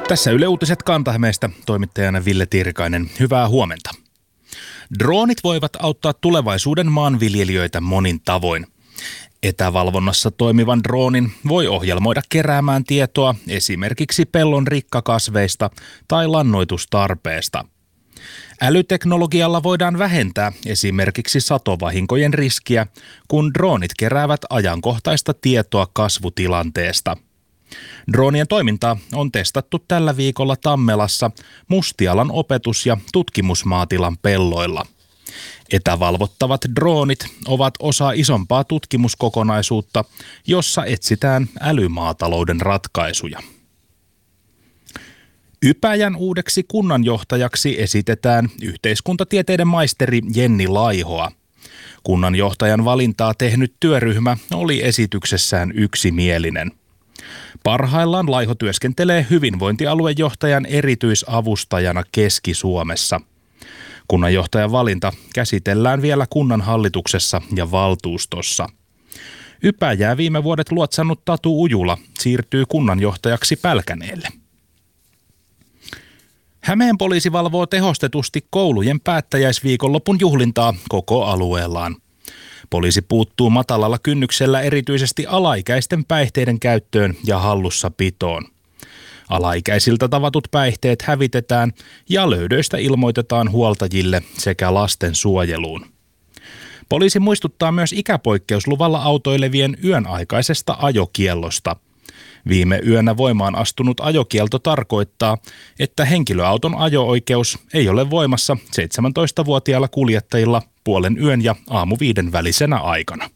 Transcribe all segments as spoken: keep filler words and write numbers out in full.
Tässä Yle Uutiset Kanta-Hämeestä, toimittajana Ville Tirkainen. Hyvää huomenta. Droonit voivat auttaa tulevaisuuden maanviljelijöitä monin tavoin. Etävalvonnassa toimivan droonin voi ohjelmoida keräämään tietoa esimerkiksi pellon rikkakasveista tai lannoitustarpeesta. Älyteknologialla voidaan vähentää esimerkiksi satovahinkojen riskiä, kun droonit keräävät ajankohtaista tietoa kasvutilanteesta. Droonien toimintaa on testattu tällä viikolla Tammelassa Mustialan opetus- ja tutkimusmaatilan pelloilla. Etävalvottavat droonit ovat osa isompaa tutkimuskokonaisuutta, jossa etsitään älymaatalouden ratkaisuja. Ypäjän uudeksi kunnanjohtajaksi esitetään yhteiskuntatieteiden maisteri Jenni Laihoa. Kunnanjohtajan valintaa tehnyt työryhmä oli esityksessään yksimielinen. Parhaillaan Laiho työskentelee hyvinvointialuejohtajan erityisavustajana Keski-Suomessa. Kunnanjohtajan valinta käsitellään vielä kunnanhallituksessa ja valtuustossa. Ypäjää viime vuodet luotsannut Tatu Ujula siirtyy kunnanjohtajaksi Pälkäneelle. Hämeen poliisi valvoo tehostetusti koulujen päättäjäisviikonlopun juhlintaa koko alueellaan. Poliisi puuttuu matalalla kynnyksellä erityisesti alaikäisten päihteiden käyttöön ja hallussapitoon. Alaikäisiltä tavatut päihteet hävitetään ja löydöistä ilmoitetaan huoltajille sekä lastensuojeluun. Poliisi muistuttaa myös ikäpoikkeusluvalla autoilevien yön aikaisesta ajokiellosta. Viime yönä voimaan astunut ajokielto tarkoittaa, että henkilöauton ajo-oikeus ei ole voimassa seitsemäntoistavuotiailla kuljettajilla puolen yön ja aamu viiden välisenä aikana.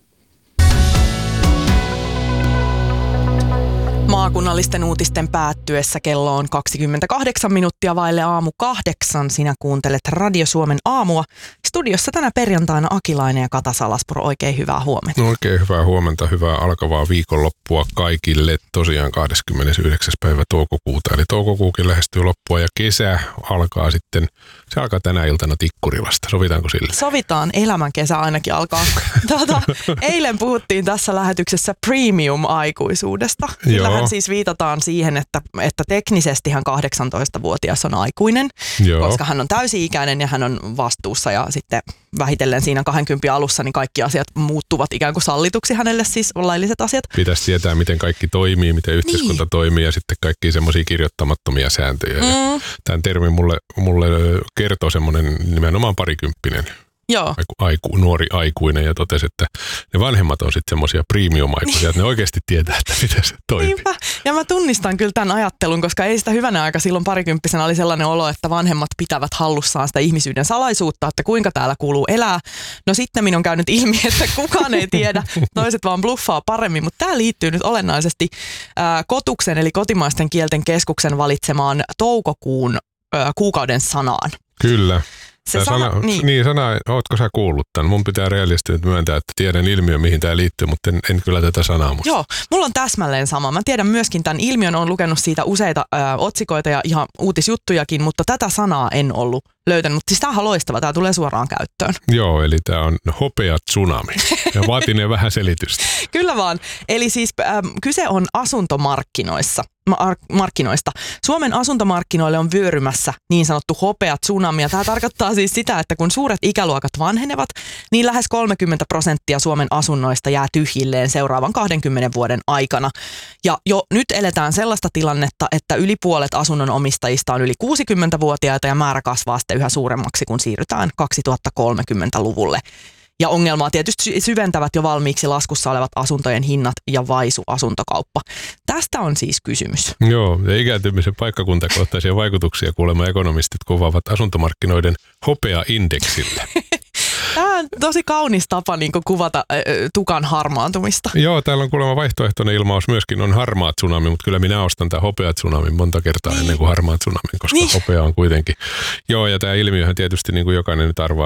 Maakunnallisten uutisten päättyessä kello on kaksikymmentäkahdeksan minuuttia vaille aamu kahdeksan. Sinä kuuntelet Radio Suomen aamua. Studiossa tänä perjantaina Akilainen ja Kata Salaspuro. Oikein hyvää huomenta. No oikein hyvää huomenta, hyvää alkavaa viikonloppua kaikille. Tosiaan kahdeskymmenesyhdeksäs päivä toukokuuta, eli toukokuukin lähestyy loppua ja kesä alkaa sitten, se alkaa tänä iltana Tikkurilasta. Sovitaanko sille? Sovitaan, elämän kesä ainakin alkaa. Tuota, eilen puhuttiin tässä lähetyksessä premium-aikuisuudesta. Kyllähän siis viitataan siihen, että, että teknisesti hän kahdeksantoistavuotias on aikuinen, Joo. koska hän on täysi-ikäinen ja hän on vastuussa ja sitten vähitellen siinä kaksikymmentä alussa niin kaikki asiat muuttuvat ikään kuin sallituksi hänelle, siis lailliset asiat. Pitäisi tietää, miten kaikki toimii, miten yhteiskunta niin. toimii ja sitten kaikki semmoisia kirjoittamattomia sääntöjä. Mm. Ja tämän termin mulle, mulle kertoo semmoinen nimenomaan parikymppinen. Joo. Aiku, nuori aikuinen ja totesi, että ne vanhemmat on sitten semmoisia premium-aikuisia, että ne oikeasti tietää, että miten se toimii. Niinpä. Ja mä tunnistan kyllä tämän ajattelun, koska ei sitä hyvänä aika silloin parikymppisenä oli sellainen olo, että vanhemmat pitävät hallussaan sitä ihmisyyden salaisuutta, että kuinka täällä kuuluu elää. No sitten minun on käynyt ilmi, että kukaan ei tiedä, toiset vaan bluffaa paremmin, mutta tämä liittyy nyt olennaisesti ää, Kotuksen eli kotimaisten kielten keskuksen valitsemaan toukokuun ää, kuukauden sanaan. Kyllä. Se sana, sana, niin. niin sana, ootko sä kuullut tämän? Mun pitää realisti nyt myöntää, että tiedän ilmiön, mihin tämä liittyy, mutta en, en kyllä tätä sanaa musta. Joo, mulla on täsmälleen sama. Mä tiedän myöskin tämän ilmiön, olen lukenut siitä useita ö, otsikoita ja ihan uutisjuttujakin, mutta tätä sanaa en ollut löytänyt. Mutta siis tämähän on loistava, tämä tulee suoraan käyttöön. Joo, eli tämä on hopea tsunami ja vaatinee vähän selitystä. Kyllä vaan. Eli siis äh, kyse on asuntomarkkinoissa. markkinoista. Suomen asuntomarkkinoille on vyörymässä niin sanottu hopea tsunami. Ja tämä tarkoittaa siis sitä, että kun suuret ikäluokat vanhenevat, niin lähes kolmekymmentä prosenttia Suomen asunnoista jää tyhjilleen seuraavan kahdenkymmenen vuoden aikana. Ja jo nyt eletään sellaista tilannetta, että yli puolet asunnon omistajista on yli kuusikymmentävuotiaita ja määrä kasvaa sitten yhä suuremmaksi, kun siirrytään kaksituhattakolmekymmentäluvulle. Ja ongelmaa tietysti syventävät jo valmiiksi laskussa olevat asuntojen hinnat ja vaisu asuntokauppa. Tästä on siis kysymys. Joo, ja ikääntymisen paikkakuntakohtaisia vaikutuksia kuulemma ekonomistit kuvaavat asuntomarkkinoiden hopea-indeksille. Tämä on tosi kaunis tapa niin kuin kuvata äh, tukan harmaantumista. Joo, täällä on kuulemma vaihtoehtoinen ilmaus myöskin on harmaa tsunami, mutta kyllä minä ostan tämän hopea tsunamin monta kertaa niin. ennen kuin harmaa tsunamin, koska niin. hopea on kuitenkin. Joo, ja tämä ilmiöhän tietysti niin kuin jokainen nyt arvaa,